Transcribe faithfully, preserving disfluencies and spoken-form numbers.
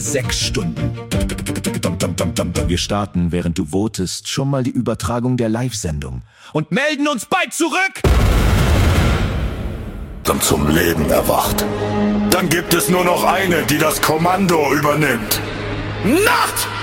Sechs Stunden. Wir starten, während du votest, schon mal die Übertragung der Live-Sendung und melden uns bald zurück! Dann zum Leben erwacht. Dann gibt es nur noch eine, die das Kommando übernimmt. Nacht!